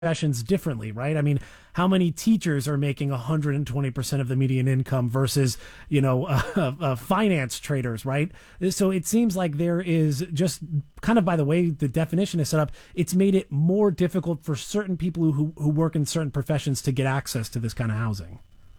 professions differently, right? I mean, how many teachers are making 120% of the median income versus, finance traders, right? So it seems like there is just kind of by the way the definition is set up, it's made it more difficult for certain people who work in certain professions to get access to this kind of housing.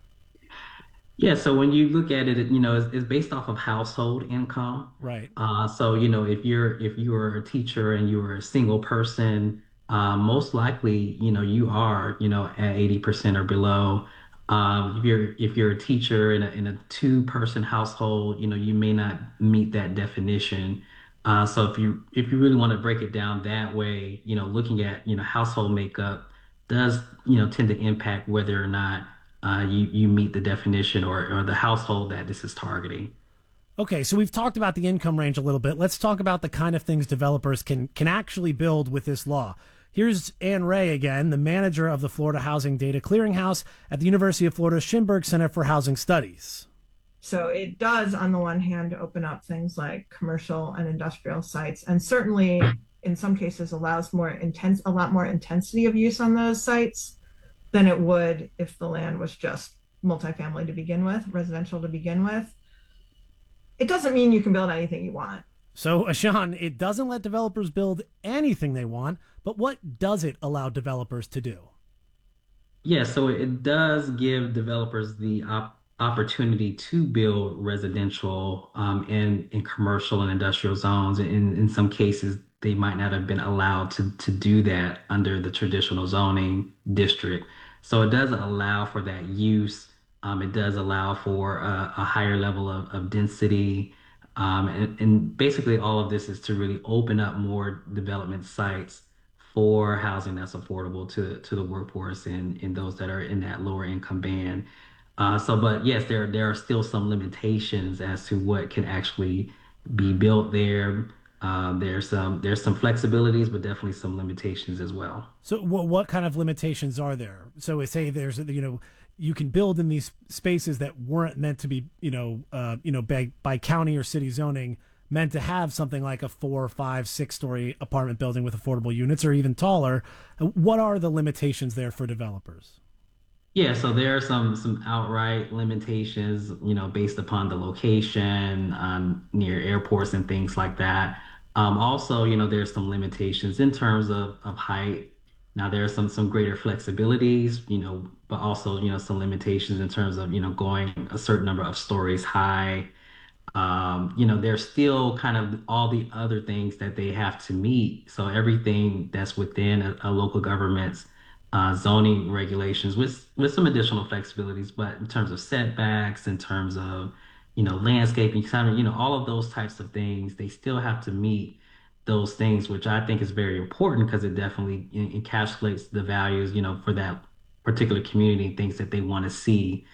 Yeah, so when you look at it, it's based off of household income. Right. So if you're a teacher and you're a single person, most likely you are at 80% or below. If you're a teacher in a two-person household, you may not meet that definition. So if you really want to break it down that way, looking at household makeup does tend to impact whether or not you meet the definition or the household that this is targeting. Okay, so we've talked about the income range a little bit. Let's talk about the kind of things developers can actually build with this law. Here's Ann Ray again, the manager of the Florida Housing Data Clearinghouse at the University of Florida Schimberg Center for Housing Studies. So it does, on the one hand, open up things like commercial and industrial sites, and certainly in some cases allows a lot more intensity of use on those sites than it would if the land was just multifamily to begin with, residential to begin with. It doesn't mean you can build anything you want. So, Ashan, it doesn't let developers build anything they want, but what does it allow developers to do? Yeah, so it does give developers the opportunity to build residential in commercial and industrial zones. In some cases, they might not have been allowed to do that under the traditional zoning district. So it does allow for that use. It does allow for a higher level of density. And basically, all of this is to really open up more development sites for housing that's affordable to the workforce and those that are in that lower income band. But yes, there are still some limitations as to what can actually be built there. There's some flexibilities, but definitely some limitations as well. So, what kind of limitations are there? So, we say there's, you can build in these spaces that weren't meant to be, by county or city zoning, meant to have something like a 4, 5, 6 story apartment building with affordable units or even taller. What are the limitations there for developers? Yeah, so there are some outright limitations, based upon the location, near airports and things like that. Also, there's some limitations in terms of height. Now there are some greater flexibilities, but also, some limitations in terms of, going a certain number of stories high. There's still kind of all the other things that they have to meet. So everything that's within a local government's zoning regulations with some additional flexibilities, but in terms of setbacks, in terms of landscaping, kind of all of those types of things, they still have to meet those things, which I think is very important because it definitely encapsulates the values for that particular community, things that they want to see.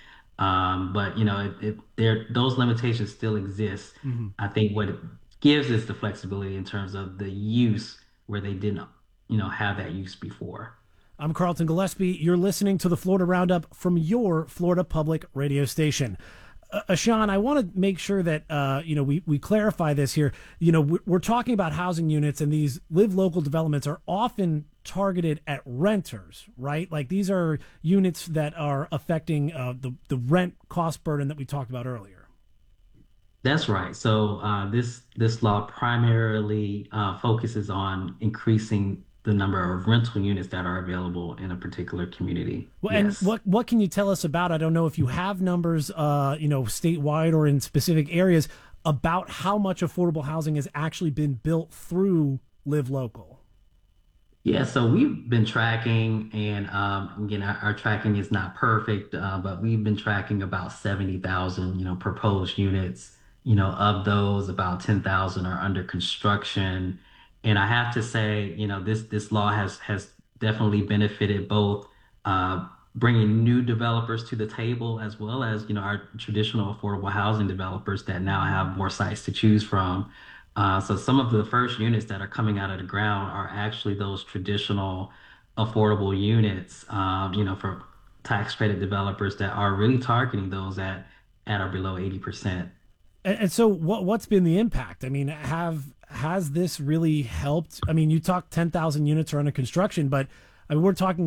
But those limitations still exist. Mhm. I think what it gives is the flexibility in terms of the use where they didn't have that use before. I'm Carlton Gillespie. You're listening to the Florida Roundup from your Florida Public radio station. Ashan, I want to make sure that we clarify this here. We're talking about housing units, and these live local developments are often targeted at renters, right? Like these are units that are affecting the rent cost burden that we talked about earlier. That's right. So this law primarily focuses on increasing the number of rental units that are available in a particular community. Well, and Yes. what can you tell us about? I don't know if you have numbers, statewide or in specific areas about how much affordable housing has actually been built through Live Local. Yeah, so we've been tracking, and again, our tracking is not perfect, but we've been tracking about 70,000, proposed units. Of those, about 10,000 are under construction. And I have to say, this law has definitely benefited both bringing new developers to the table as well as, our traditional affordable housing developers that now have more sites to choose from. So some of the first units that are coming out of the ground are actually those traditional affordable units, for tax credit developers that are really targeting those at or below 80%. And so what's been the impact? I mean, has this really helped? I mean, you talked 10,000 units are under construction, but I mean, we're talking